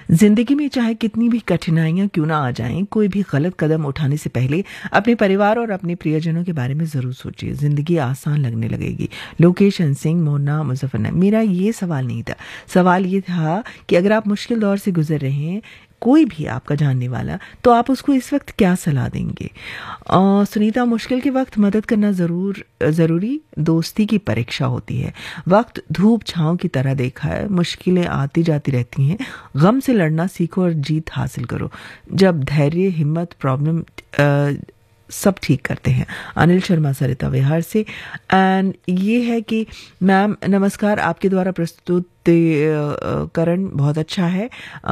जिंदगी में चाहे कितनी भी कठिनाइयां क्यों ना आ जाएं, कोई भी गलत कदम उठाने से पहले अपने परिवार और अपने प्रियजनों के बारे में जरूर सोचिए। जिंदगी आसान लगने लगेगी। लोकेशन सिंह, मोना, मुजफ्फरनगर। मेरा ये सवाल नहीं था। सवाल ये था कि अगर आप मुश्किल दौर से गुजर रहे हैं, कोई भी आपका जानने वाला, तो आप उसको इस वक्त क्या सलाह देंगे? सुनीता, मुश्किल के वक्त मदद करना ज़रूरी दोस्ती की परीक्षा होती है। वक्त धूप छांव की तरह देखा है, मुश्किलें आती जाती रहती हैं। गम से लड़ना सीखो और जीत हासिल करो। जब धैर्य, हिम्मत, प्रॉब्लम सब ठीक करते हैं। अनिल शर्मा, सरिता विहार से। एंड ये है कि मैम नमस्कार, आपके द्वारा प्रस्तुत करण बहुत अच्छा है।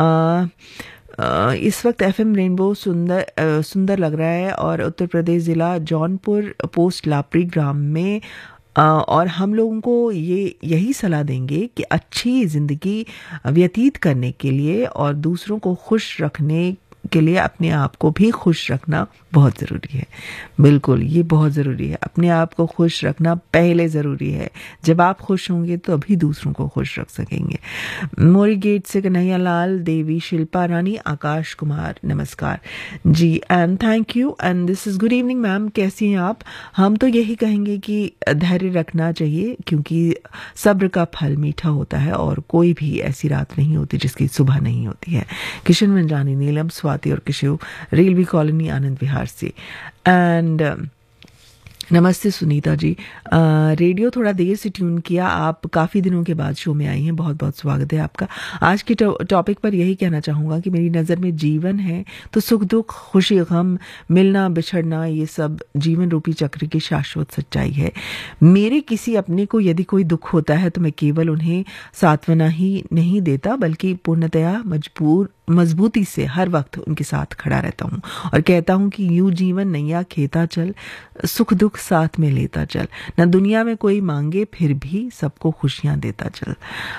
इस वक्त एफएम रेनबो सुंदर लग रहा है और उत्तर प्रदेश ज़िला जौनपुर पोस्ट लापरी ग्राम में और हम लोगों को यही सलाह देंगे कि अच्छी ज़िंदगी व्यतीत करने के लिए और दूसरों को खुश रखने के लिए अपने आप को भी खुश रखना बहुत ज़रूरी है। बिल्कुल, ये बहुत ज़रूरी है। अपने आप को खुश रखना पहले ज़रूरी है। जब आप खुश होंगे तो अभी दूसरों को खुश रख सकेंगे। मोरी गेट से कन्हैया लाल, देवी, शिल्पा रानी, आकाश कुमार, नमस्कार जी and thank you and this is good evening ma'am, कैसी हैं आप? हम तो यही कहेंगे कि धैर्य रखना चाहिए, क्योंकि सब्र का फल मीठा होता है और कोई भी ऐसी रात नहीं होती जिसकी सुबह नहीं होती है। किशन मंजानी, नीलम, स्वाति और किशोर, रेलवे कॉलोनी, आनंद विहार से। एंड नमस्ते सुनीता जी। रेडियो थोड़ा देर से ट्यून किया, आप काफ़ी दिनों के बाद शो में आई हैं, बहुत बहुत स्वागत है आपका। आज के टॉपिक पर यही कहना चाहूँगा कि मेरी नज़र में जीवन है तो सुख दुख, खुशी गम, मिलना बिछड़ना, ये सब जीवन रूपी चक्र की शाश्वत सच्चाई है। मेरे किसी अपने को यदि कोई दुख होता है तो मैं केवल उन्हें सांत्वना ही नहीं देता, बल्कि पूर्णतया मजबूती से हर वक्त उनके साथ खड़ा रहता हूँ और कहता हूँ कि यूं जीवन नैया खेता चल, सुख दुख साथ में लेता चल, न दुनिया में कोई मांगे फिर भी सबको खुशियाँ देता चल।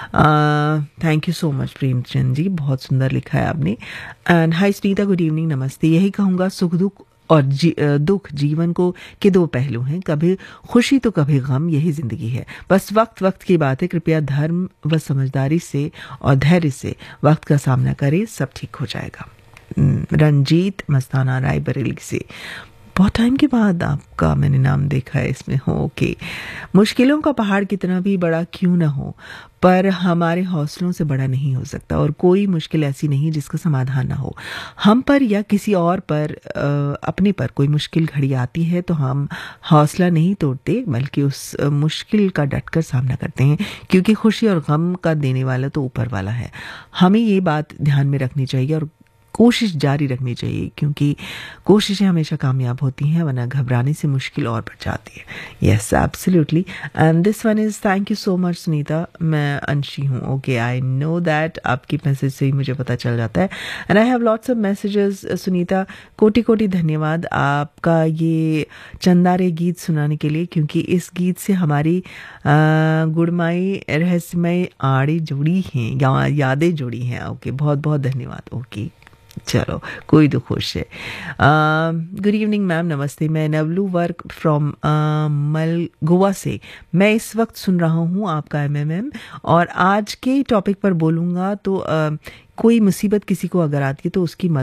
Thank you so much Premchand ji, बहुत सुंदर लिखा है आपने। And hi Sunita, good evening, नमस्ते। यही कहूँगा, सुख दुख और दुख जीवन के दो पहलू हैं, कभी खुशी तो कभी गम, यही जिंदगी है। बस वक्त की बात है। कृपया धर्म व समझदारी से और धैर्य से वक्त का सामना करें, सब ठीक हो जाएगा। रंजीत मस्ताना, रायबरेली से। बहुत टाइम के बाद आपका मैंने नाम देखा है इसमें। हो ओके। मुश्किलों का पहाड़ कितना भी बड़ा क्यों ना हो, पर हमारे हौसलों से बड़ा नहीं हो सकता, और कोई मुश्किल ऐसी नहीं जिसका समाधान ना हो। हम पर या किसी और पर अपने पर कोई मुश्किल घड़ी आती है तो हम हौसला नहीं तोड़ते, बल्कि उस मुश्किल का डटकर सामना करते हैं, क्योंकि खुशी और गम का देने वाला तो ऊपर वाला है। हमें ये बात ध्यान में रखनी चाहिए और कोशिश जारी रखनी चाहिए, क्योंकि कोशिशें हमेशा कामयाब होती हैं, वरना घबराने से मुश्किल और बढ़ जाती है। Yes absolutely. And this one is thank you so much Sunita. मैं अंशी हूँ। ओके, आई नो दैट, आपकी मैसेज से ही मुझे पता चल जाता है। And I have lots of messages Sunita, कोटि कोटि धन्यवाद आपका ये चंदारे गीत सुनाने के लिए, क्योंकि इस गीत से हमारी गुड़माई रहस्यमय आड़ी जुड़ी हैं या यादें जुड़ी हैं। ओके, बहुत बहुत धन्यवाद। ओके, चलो, कोई तो खुश है। गुड इवनिंग मैम, नमस्ते। मैं नवलू वर्क फ्रॉम गोवा से। मैं इस वक्त सुन रहा हूँ आपका एमएमएम, और आज के टॉपिक पर बोलूँगा तो कोई मुसीबत किसी को अगर आती है तो उसकी